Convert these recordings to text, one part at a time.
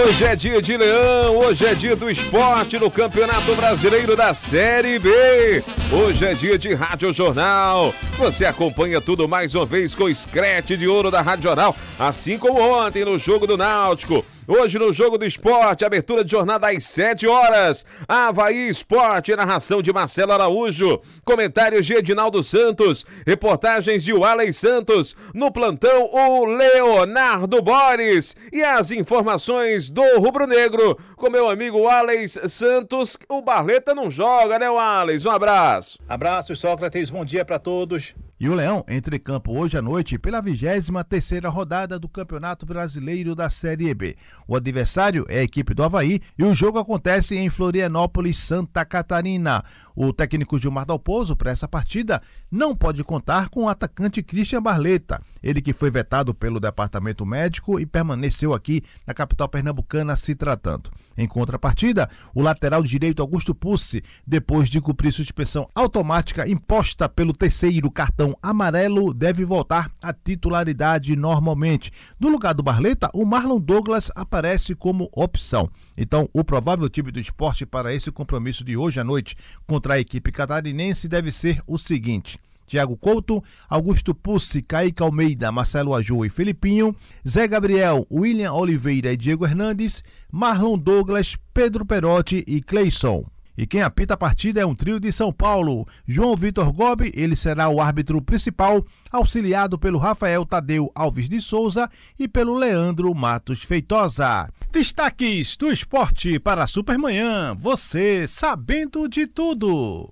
Hoje é dia de Leão, hoje é dia do esporte no Campeonato Brasileiro da Série B. Hoje é dia de Rádio Jornal. Você acompanha tudo mais uma vez com o Scratch de Ouro da Rádio Jornal, assim como ontem no jogo do Náutico. Hoje no Jogo do Esporte, abertura de jornada às 7 horas. Avaí Esporte, narração de Marcelo Araújo. Comentários de Edinaldo Santos. Reportagens de Walley Santos. No plantão, o Leonardo Boris. E as informações do Rubro Negro com meu amigo Walley Santos. O Barleta não joga, né, Walley? Um abraço. Abraço, Sócrates. Bom dia para todos. E o Leão entra em campo hoje à noite pela 23ª rodada do Campeonato Brasileiro da Série B. O adversário é a equipe do Avaí e o jogo acontece em Florianópolis, Santa Catarina. O técnico Gilmar Dalpozo, para essa partida, não pode contar com o atacante Christian Barleta, ele que foi vetado pelo departamento médico e permaneceu aqui na capital pernambucana se tratando. Em contrapartida, o lateral direito Augusto Pucci, depois de cumprir suspensão automática imposta pelo terceiro cartão amarelo, deve voltar à titularidade normalmente. No lugar do Barleta, o Marlon Douglas aparece como opção. Então, o provável time do esporte para esse compromisso de hoje à noite contra a equipe catarinense deve ser o seguinte: Thiago Couto, Augusto Pucci, Kaique Almeida, Marcelo Aju e Felipinho, Zé Gabriel, William Oliveira e Diego Hernandes, Marlon Douglas, Pedro Perotti e Cleison. E quem apita a partida é um trio de São Paulo. João Vitor Gobi, ele será o árbitro principal, auxiliado pelo Rafael Tadeu Alves de Souza e pelo Leandro Matos Feitosa. Destaques do esporte para a Supermanhã, você sabendo de tudo.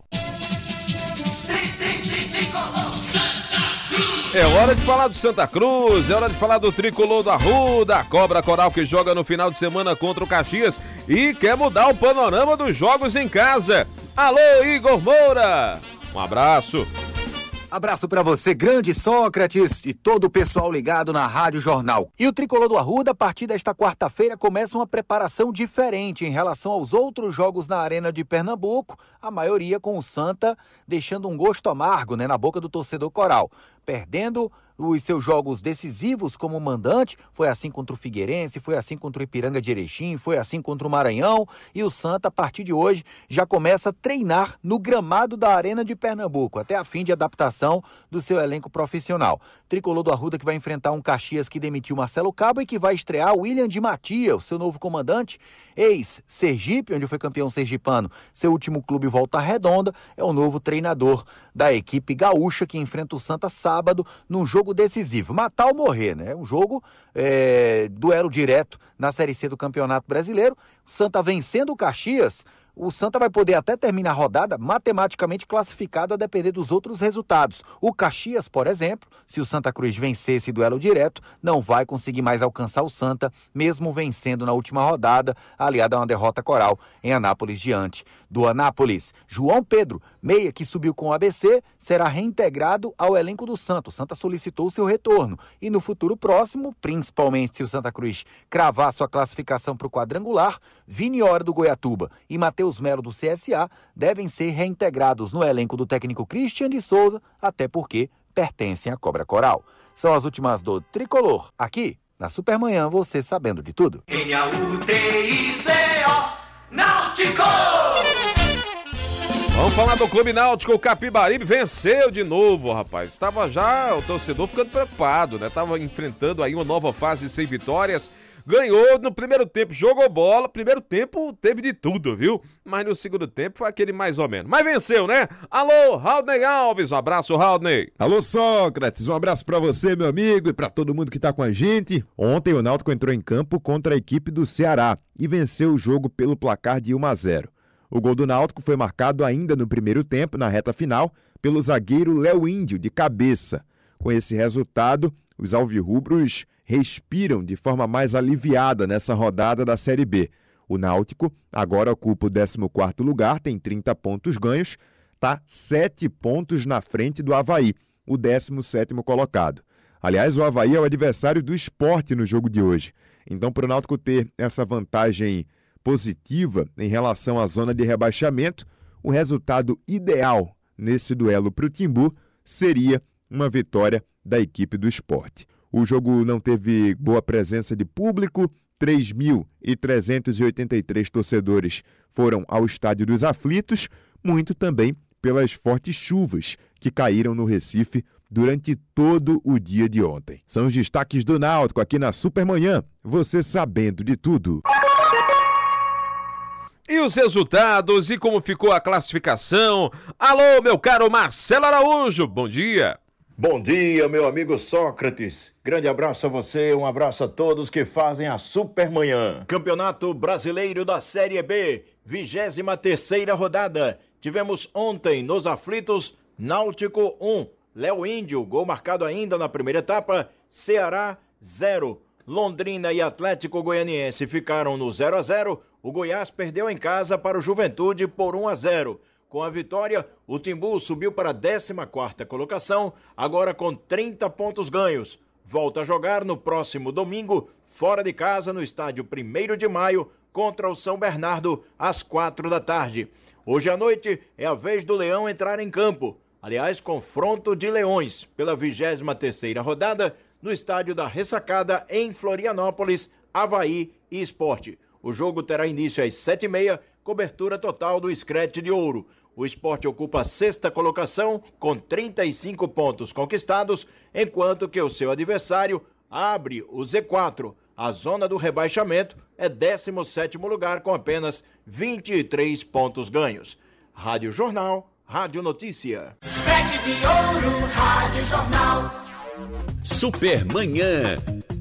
É hora de falar do Santa Cruz, é hora de falar do Tricolor do Arruda, a Cobra Coral que joga no final de semana contra o Caxias e quer mudar o panorama dos jogos em casa. Alô, Igor Moura! Um abraço. Abraço pra você, grande Sócrates, e todo o pessoal ligado na Rádio Jornal. E o Tricolor do Arruda, a partir desta quarta-feira, começa uma preparação diferente em relação aos outros jogos na Arena de Pernambuco, a maioria com o Santa deixando um gosto amargo, na boca do torcedor coral. Perdendo os seus jogos decisivos como mandante, foi assim contra o Figueirense, foi assim contra o Ipiranga de Erechim, foi assim contra o Maranhão, e o Santa, a partir de hoje, já começa a treinar no gramado da Arena de Pernambuco, até a fim de adaptação do seu elenco profissional. Tricolor do Arruda que vai enfrentar um Caxias que demitiu Marcelo Cabo e que vai estrear William de Matia, o seu novo comandante, ex-Sergipe, onde foi campeão sergipano, seu último clube Volta Redonda, é o novo treinador da equipe gaúcha que enfrenta o Santa sábado num jogo decisivo, matar ou morrer, né? Um jogo, duelo direto na Série C do Campeonato Brasileiro. O Santa vencendo o Caxias, o Santa vai poder até terminar a rodada matematicamente classificado a depender dos outros resultados. O Caxias, por exemplo, se o Santa Cruz vencer esse duelo direto, não vai conseguir mais alcançar o Santa, mesmo vencendo na última rodada, aliado a uma derrota coral em Anápolis diante do Anápolis. João Pedro, meia que subiu com o ABC, será reintegrado ao elenco do Santa. O Santa solicitou seu retorno e no futuro próximo, principalmente se o Santa Cruz cravar sua classificação para o quadrangular, Vini Hora do Goiatuba e Matheus Melo do CSA devem ser reintegrados no elenco do técnico Christian de Souza, até porque pertencem à Cobra Coral. São as últimas do Tricolor, aqui na Supermanhã, você sabendo de tudo. N-A-U-T-I-C-O, Náutico! Vamos falar do Clube Náutico. O Capibaribe venceu de novo, rapaz. Estava já o torcedor ficando preocupado, né? Estava enfrentando aí uma nova fase sem vitórias. Ganhou no primeiro tempo, jogou bola. Primeiro tempo teve de tudo, viu? Mas no segundo tempo foi aquele mais ou menos. Mas venceu, né? Alô, Raudney Alves. Um abraço, Raudney. Alô, Sócrates. Um abraço pra você, meu amigo, e pra todo mundo que tá com a gente. Ontem o Náutico entrou em campo contra a equipe do Ceará e venceu o jogo pelo placar de 1-0. O gol do Náutico foi marcado ainda no primeiro tempo, na reta final, pelo zagueiro Léo Índio, de cabeça. Com esse resultado, os alvirrubros respiram de forma mais aliviada nessa rodada da Série B. O Náutico agora ocupa o 14º lugar, tem 30 pontos ganhos, está 7 pontos na frente do Avaí, o 17º colocado. Aliás, o Avaí é o adversário do Sport no jogo de hoje. Então, para o Náutico ter essa vantagem positiva em relação à zona de rebaixamento, o resultado ideal nesse duelo para o Timbu seria uma vitória da equipe do Sport. O jogo não teve boa presença de público, 3.383 torcedores foram ao Estádio dos Aflitos, muito também pelas fortes chuvas que caíram no Recife durante todo o dia de ontem. São os destaques do Náutico aqui na Supermanhã, você sabendo de tudo. E os resultados e como ficou a classificação? Alô, meu caro Marcelo Araújo, bom dia. Bom dia, meu amigo Sócrates. Grande abraço a você, um abraço a todos que fazem a Supermanhã. Campeonato Brasileiro da Série B, 23ª rodada. Tivemos ontem nos aflitos, Náutico 1, Léo Índio, gol marcado ainda na primeira etapa, Ceará 0. Londrina e Atlético Goianiense ficaram no 0-0. O Goiás perdeu em casa para o Juventude por 1-0. Com a vitória, o Timbu subiu para a 14ª colocação, agora com 30 pontos ganhos. Volta a jogar no próximo domingo, fora de casa, no estádio 1º de maio, contra o São Bernardo, às 4 da tarde. Hoje à noite é a vez do Leão entrar em campo. Aliás, confronto de leões pela 23ª rodada no estádio da Ressacada, em Florianópolis, Avaí e Sport. O jogo terá início às 7h30, cobertura total do Scratch de Ouro. O Sport ocupa a 6ª colocação com 35 pontos conquistados, enquanto que o seu adversário abre o Z4. A zona do rebaixamento é 17º lugar com apenas 23 pontos ganhos. Rádio Jornal, Rádio Notícia. Scratch de Ouro, Rádio Jornal. Supermanhã.